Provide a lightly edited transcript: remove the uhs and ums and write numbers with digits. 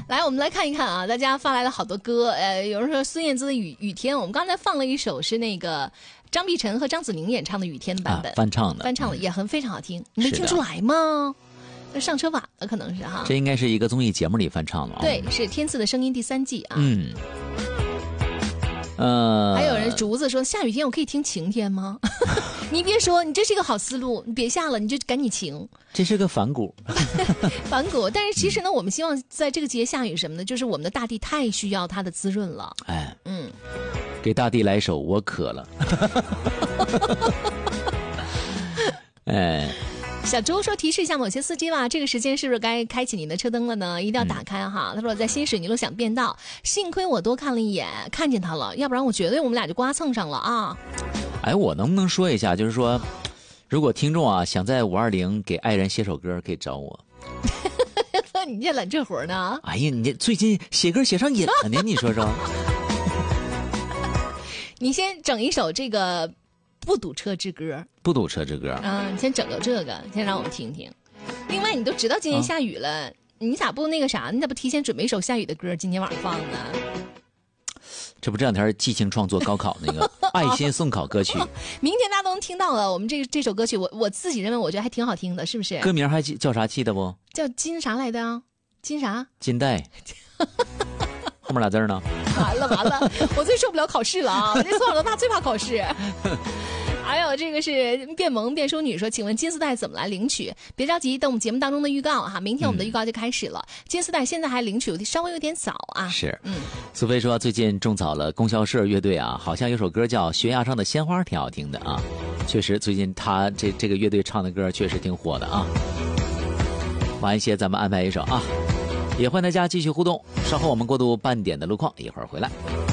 来，我们来看一看啊，大家发来了好多歌，有人说孙燕姿的雨天，我们刚才放了一首是那个张碧晨和张子宁演唱的雨天的版本， 翻唱的也非常好听，你没听出来吗？这上车晚了可能是哈， 这应该是一个综艺节目里翻唱的啊。 对，是《天赐的声音》第3季啊。还有人竹子说下雨天我可以听晴天吗？你别说，你这是一个好思路，你别下了，你就赶紧晴。 这是个反骨， 反骨。但是其实呢，我们希望在这个节下雨什么呢？就是我们的大地太需要它的滋润了。 给大地来首我渴了。 小周说提示一下某些司机吧，这个时间是不是该开启你的车灯了呢？一定要打开哈。他说我在新水泥路想变道，幸亏我多看了一眼，看见他了，要不然我绝对我们俩就刮蹭上了啊。 我能不能说一下，就是说如果听众啊想在520给爱人写首歌，可以找我。 你这揽这活呢？ 哎呀，你最近写歌写上瘾了呢，你说说。 你先整一首这个不堵车之歌。 不堵车之歌你先整个这个，先让我们听听。另外，你都知道今天下雨了，你咋不那个啥？你咋不提前准备一首下雨的歌，今天晚上放呢？ 这不这两天即兴创作高考那个爱心送考歌曲， 明天大家都能听到了。我们这首歌曲，我自己认为我觉得还挺好听的，是不是？ 歌名还叫啥记得不？ 叫金啥来的啊？金啥？ 金带。后面俩字呢？ 完了，我最受不了考试了啊！我这从小到大最怕考试。还有这个是变萌变淑女说，请问金丝带怎么来领取？别着急，等我们节目当中的预告哈，明天我们的预告就开始了。金丝带现在还领取稍微有点早啊。 是，苏菲说最近种草了供销社乐队啊，好像有首歌叫《悬崖上的鲜花》，挺好听的啊。确实，最近他这个乐队唱的歌确实挺火的啊。晚一些咱们安排一首啊，也欢迎大家继续互动。稍后我们过渡半点的路况，一会儿回来。